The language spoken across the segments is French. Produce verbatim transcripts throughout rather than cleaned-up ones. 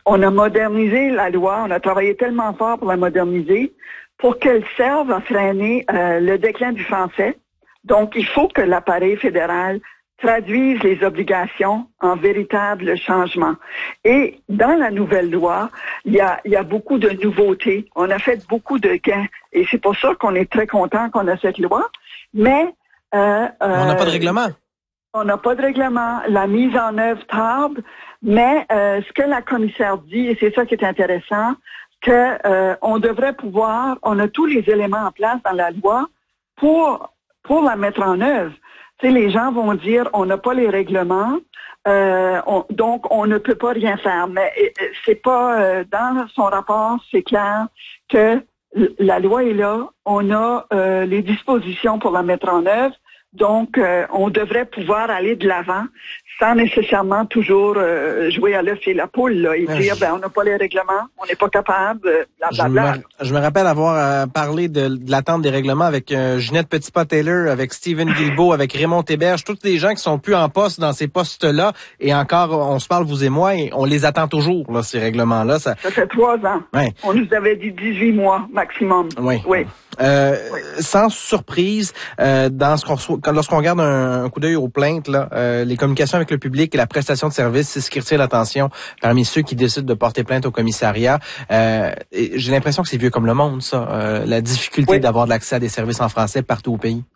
On a modernisé la loi, on a travaillé tellement fort pour la moderniser, pour qu'elle serve à freiner euh, le déclin du français. Donc, il faut que l'appareil fédéral traduisent les obligations en véritable changement. Et dans la nouvelle loi, il y a, il y a beaucoup de nouveautés. On a fait beaucoup de gains. Et c'est pour ça qu'on est très content qu'on a cette loi. Mais... Euh, euh, on n'a pas de règlement. On n'a pas de règlement. La mise en œuvre tarde. Mais euh, ce que la commissaire dit, et c'est ça qui est intéressant, que euh, on devrait pouvoir... On a tous les éléments en place dans la loi pour, pour la mettre en œuvre. Tu sais, les gens vont dire, on n'a pas les règlements, euh, on, donc on ne peut pas rien faire. Mais c'est pas euh, dans son rapport, c'est clair que la loi est là, on a euh, les dispositions pour la mettre en œuvre, donc euh, on devrait pouvoir aller de l'avant sans nécessairement toujours euh, jouer à l'œuf et la poule là, et ouais, dire, je... ben on n'a pas les règlements, on n'est pas capable, blablabla. Je me, je me rappelle avoir euh, parlé de, de l'attente des règlements avec euh, Ginette Petitpas-Taylor, avec Stephen Guilbeault, avec Raymond Théberge, tous les gens qui sont plus en poste dans ces postes-là, et encore, on se parle, vous et moi, et on les attend toujours, là, ces règlements-là. Ça, ça fait trois ans. Ouais. On nous avait dit dix-huit mois maximum. Oui. Oui. Euh, oui. Sans surprise, euh, dans ce qu'on reçoit, lorsqu'on regarde un, un coup d'œil aux plaintes, là, euh, les communications avec le public et la prestation de service, c'est ce qui retire l'attention parmi ceux qui décident de porter plainte au commissariat. Euh, j'ai l'impression que c'est vieux comme le monde, ça, euh, la difficulté oui. d'avoir de l'accès à des services en français partout au pays.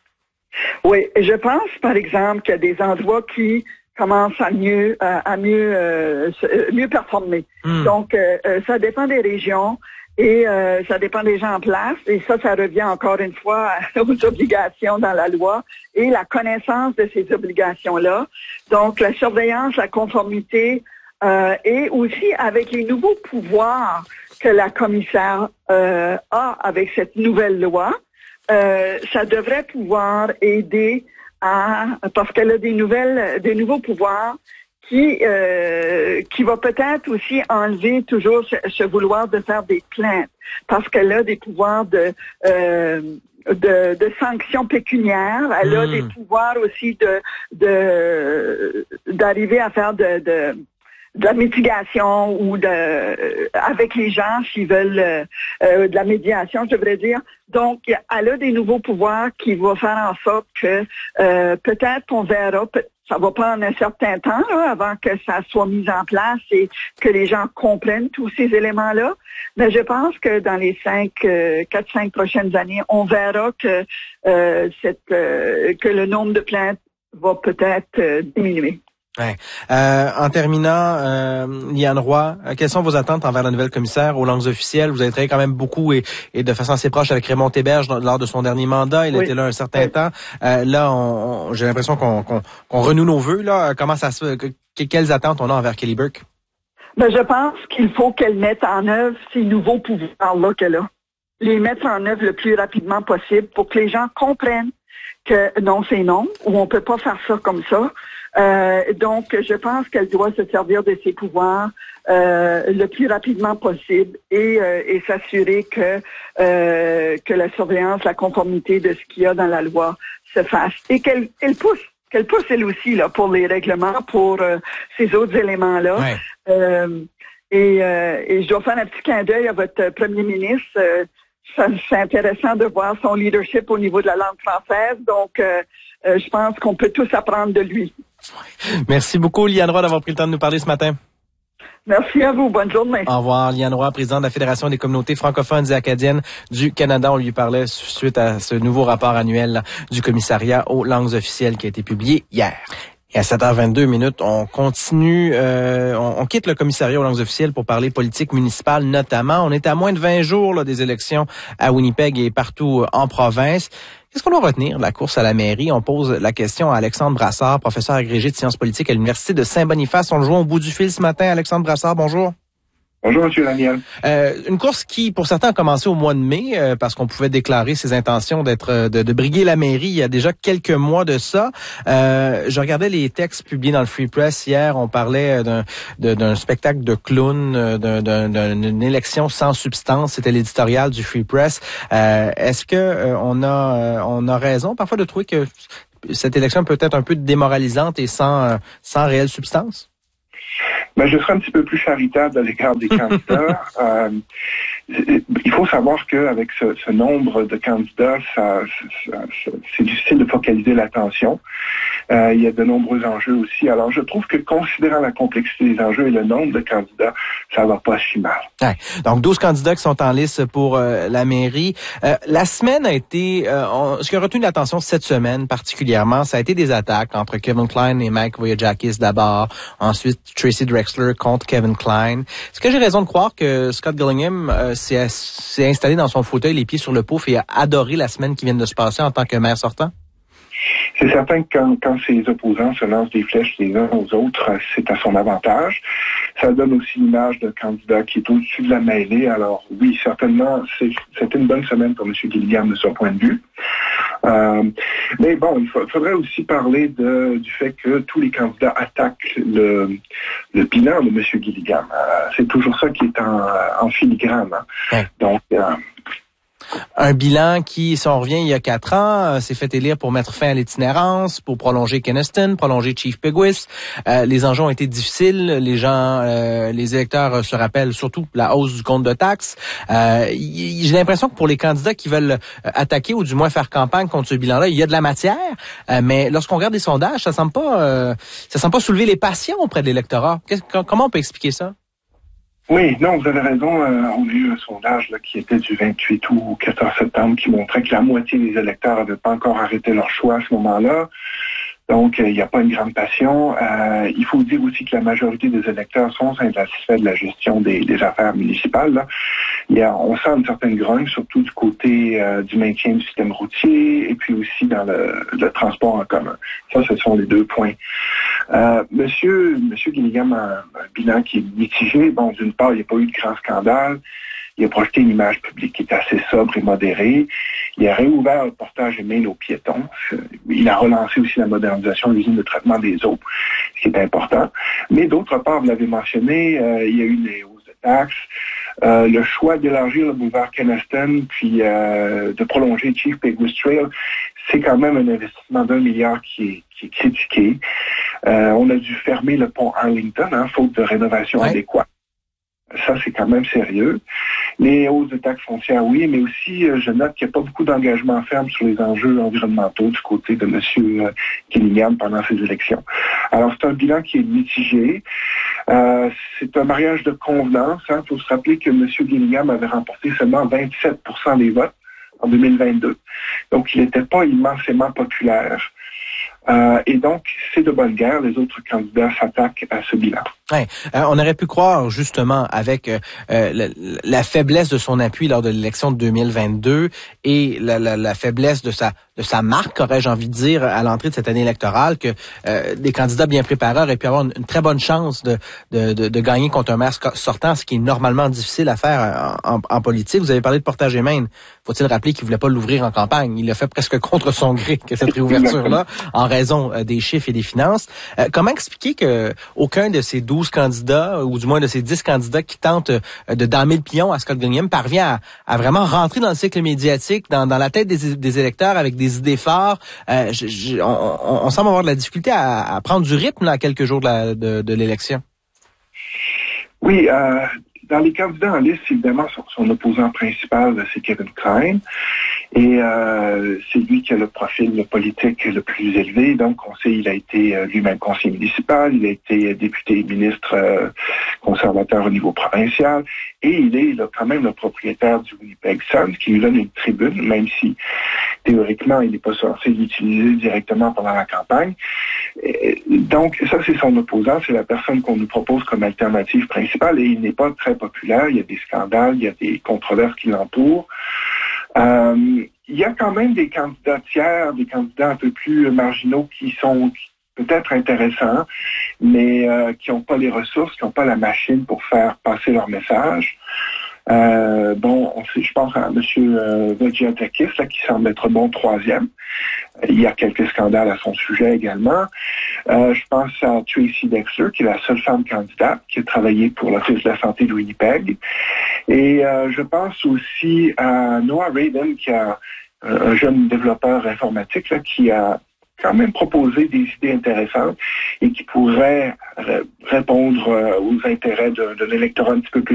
Oui, je pense, par exemple, qu'il y a des endroits qui commencent à mieux, à, à mieux, euh, mieux performer. Hmm. Donc, euh, ça dépend des régions. Et euh, ça dépend des gens en place. Et ça, ça revient encore une fois aux obligations dans la loi et la connaissance de ces obligations-là. Donc, la surveillance, la conformité euh, et aussi avec les nouveaux pouvoirs que la commissaire euh, a avec cette nouvelle loi, euh, ça devrait pouvoir aider à... Parce qu'elle a des nouvelles, des nouveaux pouvoirs qui euh, qui va peut-être aussi enlever toujours ce, ce vouloir de faire des plaintes, parce qu'elle a des pouvoirs de euh, de, de sanctions pécuniaires, elle a mmh. des pouvoirs aussi de de d'arriver à faire de, de de la mitigation ou de euh, avec les gens s'ils veulent euh, euh, de la médiation, je devrais dire. Donc, elle a des nouveaux pouvoirs qui vont faire en sorte que euh, peut-être qu'on verra, peut- ça va prendre un certain temps là, avant que ça soit mis en place et que les gens comprennent tous ces éléments-là. Mais je pense que dans les cinq, euh, quatre, cinq prochaines années, on verra que euh, cette euh, que le nombre de plaintes va peut-être euh, diminuer. Ouais. Euh, en terminant, euh, Liane Roy, quelles sont vos attentes envers la nouvelle commissaire aux langues officielles? Vous avez travaillé quand même beaucoup et, et de façon assez proche avec Raymond Théberge lors de son dernier mandat. Il oui. était là un certain oui. temps. Euh, là, on, on, j'ai l'impression qu'on, qu'on, qu'on renoue nos vœux. Là, comment ça se, que, quelles attentes on a envers Kelly Burke? Ben, je pense qu'il faut qu'elle mette en œuvre ces nouveaux pouvoirs-là qu'elle a. Les mettre en œuvre le plus rapidement possible pour que les gens comprennent que non, c'est non, ou on peut pas faire ça comme ça. Euh, donc, je pense qu'elle doit se servir de ses pouvoirs euh, le plus rapidement possible et, euh, et s'assurer que euh, que la surveillance, la conformité de ce qu'il y a dans la loi se fasse et qu'elle elle pousse, qu'elle pousse elle aussi là pour les règlements, pour euh, ces autres éléments-là. Ouais. Euh, et, euh, et je dois faire un petit clin d'œil à votre premier ministre. Euh, c'est intéressant de voir son leadership au niveau de la langue française. Donc, euh, euh, je pense qu'on peut tous apprendre de lui. Merci beaucoup, Liane Roy, d'avoir pris le temps de nous parler ce matin. Merci à vous. Bonne journée. Au revoir. Liane Roy, présidente de la Fédération des communautés francophones et acadiennes du Canada. On lui parlait suite à ce nouveau rapport annuel là, du commissariat aux langues officielles qui a été publié hier. Et à sept heures vingt-deux minutes, on continue, euh, on, on quitte le commissariat aux langues officielles pour parler politique municipale notamment. On est à moins de vingt jours là, des élections à Winnipeg et partout en province. Qu'est-ce qu'on doit retenir de la course à la mairie? On pose la question à Alexandre Brassard, professeur agrégé de sciences politiques à l'Université de Saint-Boniface. On le joint au bout du fil ce matin. Alexandre Brassard, bonjour. Bonjour, M. Daniel. Euh, une course qui, pour certains, a commencé au mois de mai, euh, parce qu'on pouvait déclarer ses intentions d'être, de, de briguer la mairie il y a déjà quelques mois de ça. Euh, je regardais les textes publiés dans le Free Press hier. On parlait d'un, de, d'un spectacle de clown, d'un, d'un, d'une élection sans substance. C'était l'éditorial du Free Press. Euh, est-ce que euh, on a, euh, on a raison parfois de trouver que cette élection peut être un peu démoralisante et sans, euh, sans réelle substance? Ben, je serai un petit peu plus charitable à l'égard des candidats. euh, il faut savoir qu'avec ce, ce nombre de candidats, ça, ça, ça, c'est difficile de focaliser l'attention. Euh, il y a de nombreux enjeux aussi. Alors, je trouve que considérant la complexité des enjeux et le nombre de candidats, ça va pas si mal. Ouais. Donc, douze candidats qui sont en liste pour euh, la mairie. Euh, la semaine a été... Euh, on, ce qui a retenu l'attention cette semaine particulièrement, ça a été des attaques entre Kevin Klein et Mike Voyagakis d'abord. Ensuite, Tracy Drexler contre Kevin Klein. Est-ce que j'ai raison de croire que Scott Gillingham euh, s'est, s'est installé dans son fauteuil, les pieds sur le pouf, et a adoré la semaine qui vient de se passer en tant que maire sortant? C'est certain que quand, quand ses opposants se lancent des flèches les uns aux autres, c'est à son avantage. Ça donne aussi l'image d'un candidat qui est au-dessus de la mêlée. Alors oui, certainement, c'est, c'était une bonne semaine pour M. Gillingham de son point de vue. Euh, mais bon, il faudrait aussi parler de, du fait que tous les candidats attaquent le, le bilan de M. Gillingham. Euh, c'est toujours ça qui est en, en filigrane. Hein. Ouais. Donc... Euh, Un bilan qui, si on revient il y a quatre ans, euh, s'est fait élire pour mettre fin à l'itinérance, pour prolonger Keneston, prolonger Chief Peguis. Euh, les enjeux ont été difficiles. Les gens, euh, les électeurs se rappellent surtout la hausse du compte de taxes. Euh, y, j'ai l'impression que pour les candidats qui veulent attaquer ou du moins faire campagne contre ce bilan-là, il y a de la matière. Euh, mais lorsqu'on regarde les sondages, ça semble pas, euh, ça semble pas soulever les passions auprès de l'électorat. Qu'est-ce, comment on peut expliquer ça? Oui, non, vous avez raison. Euh, on a eu un sondage là, qui était du vingt-huit août au quatorze septembre qui montrait que la moitié des électeurs n'avaient pas encore arrêté leur choix à ce moment-là. Donc, il euh, n'y a pas une grande passion. Euh, il faut dire aussi que la majorité des électeurs sont insatisfaits de la gestion des, des affaires municipales. Là. Il y a, on sent une certaine grogne, surtout du côté euh, du maintien du système routier et puis aussi dans le, le transport en commun. Ça, ce sont les deux points. Euh, monsieur, monsieur Gillingham a un bilan qui est mitigé. Bon, d'une part, il n'y a pas eu de grand scandale. Il a projeté une image publique qui est assez sobre et modérée. Il a réouvert le portage et mail aux piétons. Il a relancé aussi la modernisation de l'usine de traitement des eaux, ce qui est important. Mais d'autre part, vous l'avez mentionné, euh, il y a eu des hausses de taxes. Euh, le choix d'élargir le boulevard Keneston, puis euh, de prolonger Chief Peguis Trail, c'est quand même un investissement d'un milliard qui est, qui est critiqué. Euh, on a dû fermer le pont Arlington, hein, faute de rénovation ouais. adéquate. Ça, c'est quand même sérieux. Les hausses de taxes foncières, oui, mais aussi, euh, je note qu'il n'y a pas beaucoup d'engagement ferme sur les enjeux environnementaux du côté de M. Euh, Gillingham pendant ces élections. Alors, c'est un bilan qui est mitigé. Euh, c'est un mariage de convenance. Il hein. faut se rappeler que M. Gillingham avait remporté seulement vingt-sept pour cent des votes en deux mille vingt-deux. Donc, il n'était pas immensément populaire. Euh, et donc, c'est de bonne guerre. Les autres candidats s'attaquent à ce bilan. Ouais, euh, on aurait pu croire justement avec euh, la, la faiblesse de son appui lors de l'élection de deux mille vingt-deux et la, la, la faiblesse de sa de sa marque, aurais-je envie de dire, à l'entrée de cette année électorale, que euh, des candidats bien préparés auraient pu avoir une, une très bonne chance de, de, de, de gagner contre un maire sortant, ce qui est normalement difficile à faire en, en, en politique. Vous avez parlé de portage et main. Faut-il rappeler qu'il voulait pas l'ouvrir en campagne? Il l'a fait presque contre son gré, que cette réouverture-là, en raison euh, des chiffres et des finances. Euh, comment expliquer que aucun de ces douze candidats, ou du moins de ces dix candidats qui tentent euh, de damer le pion à Scott Gillingham, parvient à, à vraiment rentrer dans le cycle médiatique, dans, dans la tête des, des électeurs avec des idées fortes? Euh, je, je, on, on semble avoir de la difficulté à, à prendre du rythme là, à quelques jours de, la, de, de l'élection. Oui, euh, dans les candidats en liste, évidemment, son, son opposant principal, c'est Kevin Klein. Et euh, c'est lui qui a le profil politique le plus élevé. Donc, on sait, il a été euh, lui-même conseiller municipal, il a été député et ministre euh, conservateur au niveau provincial, et il est là, quand même le propriétaire du Winnipeg Sun, qui lui donne une tribune, même si théoriquement, il n'est pas censé l'utiliser directement pendant la campagne. Et, donc, ça, c'est son opposant, c'est la personne qu'on nous propose comme alternative principale, et il n'est pas très populaire, il y a des scandales, il y a des controverses qui l'entourent. Euh, il y a quand même des candidats tiers, des candidats un peu plus marginaux qui sont peut-être intéressants, mais euh, qui n'ont pas les ressources, qui n'ont pas la machine pour faire passer leur message. Euh, bon, on sait, je pense à M. Euh, Voyagakis, là, qui semble être bon troisième. Il y a quelques scandales à son sujet également. Euh, je pense à Tracy Drexler, qui est la seule femme candidate, qui a travaillé pour l'Office de la santé de Winnipeg. Et euh, je pense aussi à Noah Raiden, qui a un jeune développeur informatique là, qui a quand même proposer des idées intéressantes et qui pourraient répondre aux intérêts de, de l'électorat un petit peu plus